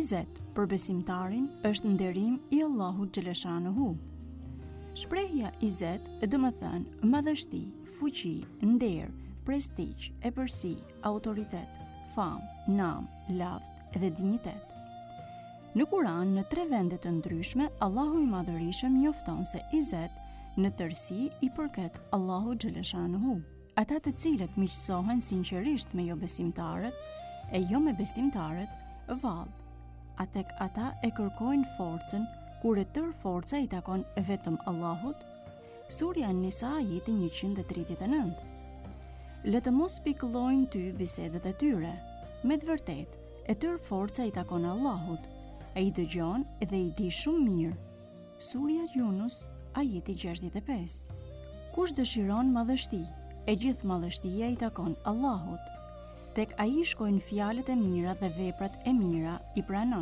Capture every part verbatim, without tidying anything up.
Izet për besimtarin është nderim i Allahut xhaleshanuhu. Shprehja izet do të thënë madhështi, fuqi, nder, prestigj, epërsi, autoritet, fam, nam, lavd dhe dinjitet. Në Kur'an, në tre vende të ndryshme, Allahu i Madhërisëm njofton se izet në tërësi i përket Allahut xhaleshanuhu. Ata të cilët miqësohen sinqerisht me jo besimtarët e jo me besimtarët, vallë. Atek ata e kërkojnë forcën, kur e tërë forca i takon vetëm Allahut. Surja An-Nisa ajeti njëqind e tridhjetë e nëntë. Le të mos pikëllojnë ty bisedet e tyre. Me të vërtetë, e tërë forca i takon Allahut. Ai dëgjon dhe i di shumë mirë. Surja Yunus ajeti gjashtëdhjetë e pesë. Kush dëshiron madhështi, e gjithë madhështia i takon Allahut. Tek ai shkojnë fjalët e mira dhe veprat e mira i pranon.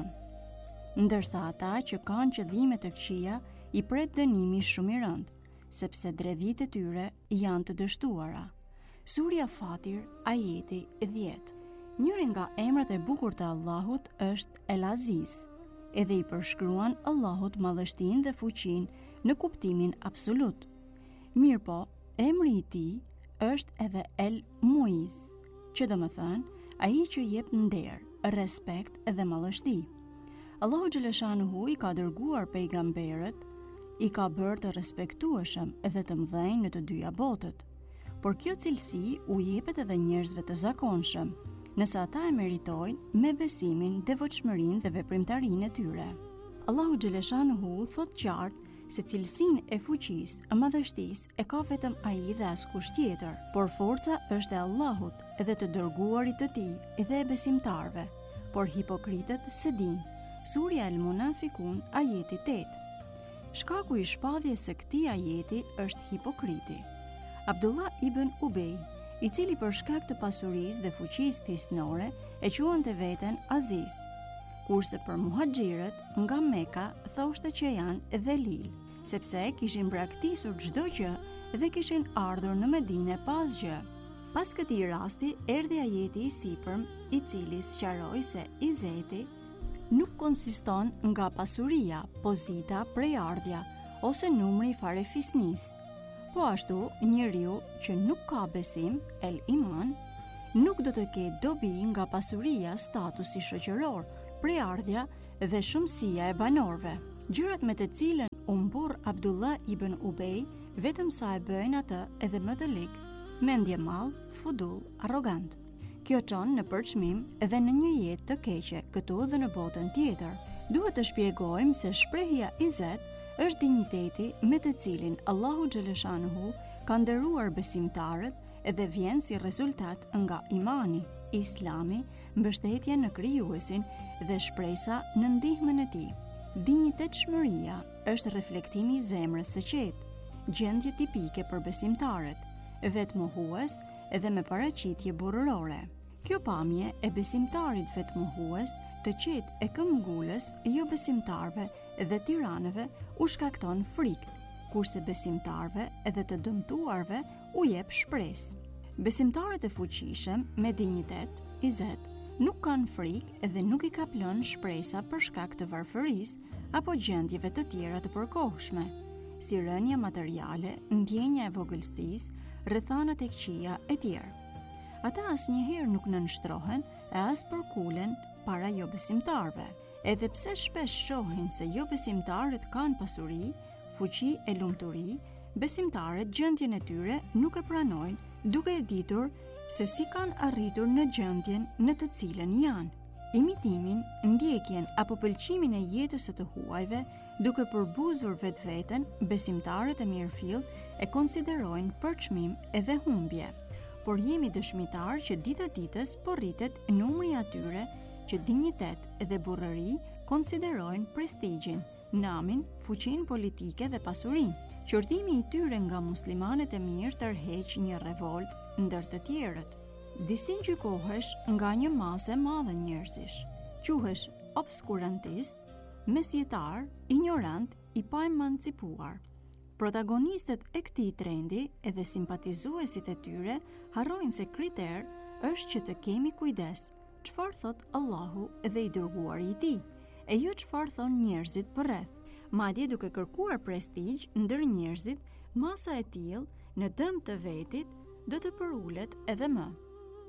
Ndërsa ata që kanë qëllime të këqija i pret dënimi shumë i rëndë, sepse dredhit e tyre janë të dështuara. Surja Fatir, ajeti dhjetë. Njëri nga emrat e bukur të Allahut është El Aziz, edhe i përshkruan Allahut madhështinë dhe fuqinë në kuptimin absolut. Mirpo, emri i tij është edhe El Muiz, që do më thënë, a i që jep nder, respekt dhe madhështi. Allahu xhaleshanuhu i ka dërguar pejgamberët, i ka bërë të respektueshëm dhe të mëdhenj në të dyja botët. Por kjo cilësi u jepet edhe njerëzve të zakonshëm, nëse ata e meritojnë me besimin, devotshmërinë dhe veprimtarinë e tyre. Allahu xhaleshanuhu thot qartë se cilësinë e fuqisë, e madhështisë e ka vetëm ai dhe askush tjetër, por forca është e Allahut dhe të dërguarit të tij dhe e besimtarve, por hipokritët se din. Surja El Munafikun ajeti tetë. Shkaku i shpadhjes së këtij ajeti është hipokriti. Abdullah ibn Ubej, i cili për shkak të pasurisë dhe fuqisë fisnore e quante veten Aziz, kurse për muhaxhirët nga Meka thoshte që janë dhelil, sepse kishin braktisur çdo gjë dhe kishin ardhur në Medinë pa asgjë. Pas këtij rasti erdhi ajeti i sipërm, i cili sqaroi se izeti nuk konsiston nga pasuria, pozita, prejardhja ose numri i farefisnis. Po ashtu, njeriu që nuk ka besim, el iman, nuk do të ketë dobi nga pasuria, statusi shoqëror, prejardhja dhe shumësia e banorëve. Gjërat me të cilën u mburr Abdullah ibn Ubej vetëm sa e bëjnë atë edhe më të lig, mendje mall, fudull, arrogant. Kjo çon në përçmim edhe në një jetë të keqe, këtu dhe në botën tjetër. Duhet të shpjegojmë se shprehja izet është dinjiteti me të cilin Allahu xhaleshanuhu ka nderuar besimtarët edhe vjen si rezultat nga imani, Islami, mbështetja në krijuesin dhe shpresa në ndihmën e tij. Dinjitetshmëria është reflektimi i zemrës së qetë, gjendje tipike për besimtarët, vetmohues dhe me paraqitje burrërore. Kjo pamje e besimtarit vetmohues, të qetë e këmbgulës, jo besimtarve dhe tiranëve u shkakton frikë, kurse besimtarve edhe të dëmtuarve u jep shpresë. Besimtarët e fuqishëm me dinjitet, izet, nuk kanë frikë dhe nuk i kaplon shpresa për shkak të varfërisë apo gjendjeve të tjera të përkohshme, si rënja materiale, ndjenja e vogëlsisë, rrethanat e këqija e tjerë. Ata asnjëherë nuk nënshtrohen e as përkulen para jo besimtarve. Edhe pse shpesh shohin se jo besimtarët kanë pasuri, fuqi e lumturi, besimtarët gjendjen e tyre nuk e pranojnë, duke e ditur se si kanë arritur në gjendjen në të cilën janë. Imitimin, ndjekjen apo pëlqimin e jetës së të huajve, duke përbuzur vetveten, besimtarët e mirëfill e konsiderojnë përçmim edhe humbje. Por jemi dëshmitar që dita ditës po rritet numri atyre që dinjitet dhe burrëri konsiderojnë prestigjin, namin, fuqinë politike dhe pasurinë. Qortimi i tyre nga muslimanët e mirë tërheq një revolt ndër të tjerët. Disin gjykohesh nga një masë e madhe njerëzish. Quhesh obskurantist, mesjetar, ignorant, i pa emancipuar. Protagonistet e këtij trendi edhe simpatizuesit e tyre harrojnë se kriter është që të kemi kujdes, çfarë thot Allahu dhe i dërguari i tij, e jo çfarë thon njerëzit përreth. Madje duke kërkuar prestigj ndër njerëzit, masa e tillë në dëm të vetit do të përulet edhe më.